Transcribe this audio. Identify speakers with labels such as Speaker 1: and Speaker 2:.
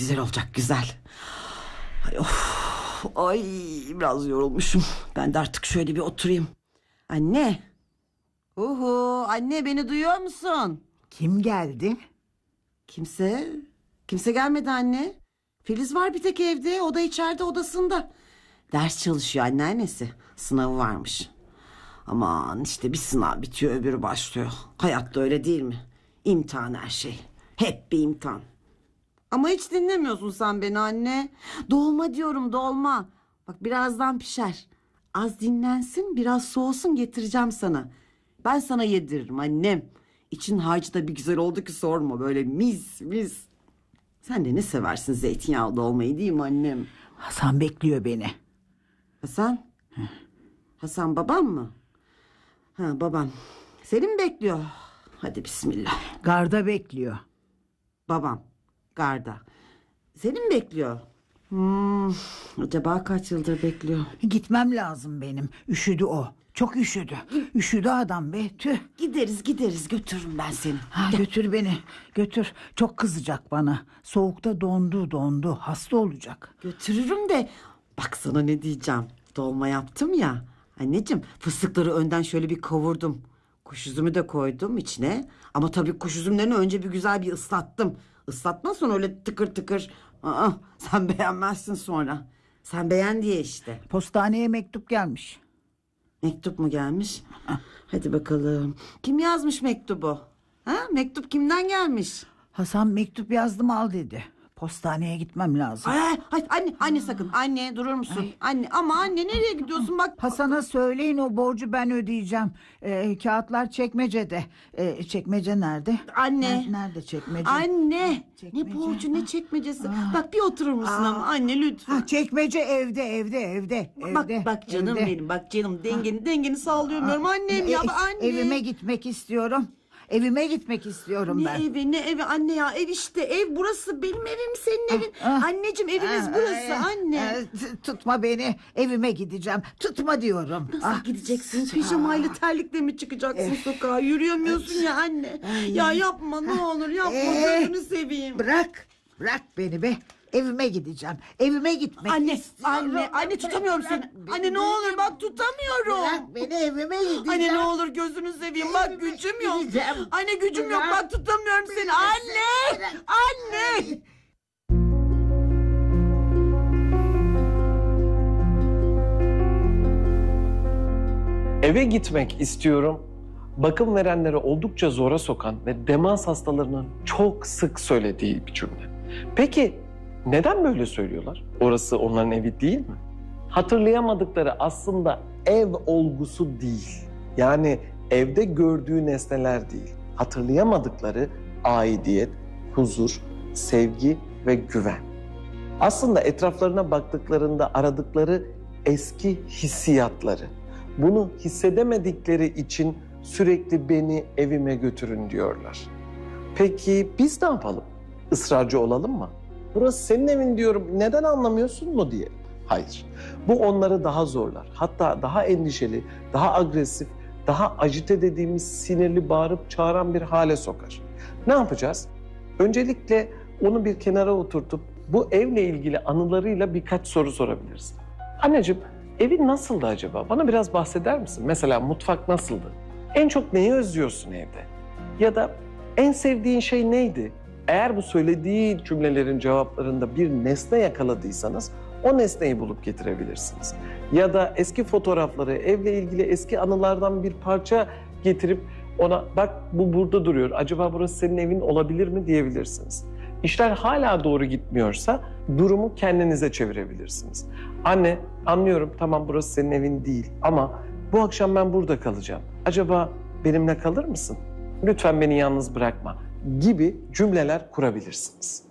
Speaker 1: güzel olacak, güzel. Ay, of, ay biraz yorulmuşum. Ben de artık şöyle bir oturayım. Anne. Uhu, anne beni duyuyor musun?
Speaker 2: Kim geldi?
Speaker 1: Kimse. Kimse gelmedi anne. Filiz var bir tek evde. O da içeride odasında. Ders çalışıyor anneannesi. Sınavı varmış. Aman işte bir sınav bitiyor öbürü başlıyor. Hayatta öyle değil mi? İmtihan her şey. Hep bir imtihan. Ama hiç dinlemiyorsun sen beni anne. Dolma diyorum, dolma. Bak birazdan pişer. Az dinlensin, biraz soğusun, getireceğim sana. Ben sana yediririm annem. İçin harcı da bir güzel oldu ki sorma, böyle mis mis. Sen de ne seversin zeytinyağlı dolmayı değil mi annem?
Speaker 2: Hasan bekliyor beni.
Speaker 1: Hasan? Hasan babam mı? Ha, babam. Seni mi bekliyor? Hadi bismillah.
Speaker 2: Garda bekliyor.
Speaker 1: Babam. Garda. Seni mi bekliyor? Acaba kaç yıldır bekliyor?
Speaker 2: Gitmem lazım benim. Üşüdü o. Çok üşüdü. Üşüdü adam be. Tüh.
Speaker 1: Gideriz götürürüm ben seni.
Speaker 2: Ha, götür beni. Götür. Çok kızacak bana. Soğukta dondu. Hasta olacak.
Speaker 1: Götürürüm de bak sana ne diyeceğim. Dolma yaptım ya. Anneciğim fıstıkları önden şöyle bir kavurdum. Kuş üzümü de koydum içine. Ama tabii kuş üzümlerini önce bir güzel bir ıslattım. Islatmazsan öyle tıkır tıkır. Sen beğenmezsin sonra. Sen beğen diye işte.
Speaker 2: Postaneye mektup gelmiş.
Speaker 1: Mektup mu gelmiş? Hadi bakalım. Kim yazmış mektubu? Ha? Mektup kimden gelmiş?
Speaker 2: Hasan mektup yazdım al dedi. Postaneye gitmem lazım.
Speaker 1: Ay, anne sakın. Anne durur musun? Anne ama anne nereye gidiyorsun bak.
Speaker 2: Hasan'a söyleyin o borcu ben ödeyeceğim. Kağıtlar çekmecede. Çekmece nerede?
Speaker 1: Anne.
Speaker 2: Nerede çekmece?
Speaker 1: Anne.
Speaker 2: Çekmece.
Speaker 1: Ne borcu ne çekmecesi. Bak bir oturur musun ama anne lütfen.
Speaker 2: Ha, çekmece evde.
Speaker 1: Bak canım
Speaker 2: evde.
Speaker 1: benim bak canım dengeni sağlayamıyorum annem ya anne.
Speaker 2: Evime gitmek istiyorum. Evime gitmek istiyorum ben.
Speaker 1: Ne evi anne ya, ev işte ev, burası benim evim, senin evin. Anneciğim evimiz burası anne.
Speaker 2: Tutma beni, evime gideceğim. Tutma diyorum.
Speaker 1: Nasıl gideceksin? Pijamayla terlikle mi çıkacaksın sokağa? Yürüyemiyorsun ya anne. Ya yapma ne olur yapma, gözünü seveyim.
Speaker 2: Bırak beni be. Evime gideceğim. Evime gitmek istiyorum.
Speaker 1: Anne tutamıyorum seni. Anne ne olur bak tutamıyorum.
Speaker 2: Bırak beni, evime gideceğim.
Speaker 1: Anne ne olur gözünü seveyim bak, gücüm yok.
Speaker 2: gideceğim.
Speaker 1: Anne gücüm yok bak, tutamıyorum seni. Anne! Anne!
Speaker 3: Eve gitmek istiyorum. Bakım verenleri oldukça zora sokan ve demans hastalarının çok sık söylediği bir cümle. Peki neden böyle söylüyorlar? Orası onların evi değil mi? Hatırlayamadıkları aslında ev olgusu değil. Yani evde gördüğü nesneler değil. Hatırlayamadıkları aidiyet, huzur, sevgi ve güven. Aslında etraflarına baktıklarında aradıkları eski hissiyatları. Bunu hissedemedikleri için sürekli beni evime götürün diyorlar. Peki biz ne yapalım? Israrcı olalım mı? Burası senin evin diyorum, neden anlamıyorsun mu diye. Hayır. Bu onları daha zorlar. Hatta daha endişeli, daha agresif, daha agite dediğimiz sinirli, bağırıp çağıran bir hale sokar. Ne yapacağız? Öncelikle onu bir kenara oturtup bu evle ilgili anılarıyla birkaç soru sorabiliriz. Anneciğim, evin nasıldı acaba? Bana biraz bahseder misin? Mesela mutfak nasıldı? En çok neyi özlüyorsun evde? Ya da en sevdiğin şey neydi? Eğer bu söylediği cümlelerin cevaplarında bir nesne yakaladıysanız o nesneyi bulup getirebilirsiniz. Ya da eski fotoğrafları, evle ilgili eski anılardan bir parça getirip ona bak bu burada duruyor, acaba burası senin evin olabilir mi diyebilirsiniz. İşler hala doğru gitmiyorsa durumu kendinize çevirebilirsiniz. Anne, anlıyorum, tamam burası senin evin değil ama bu akşam ben burada kalacağım. Acaba benimle kalır mısın? Lütfen beni yalnız bırakma gibi cümleler kurabilirsiniz.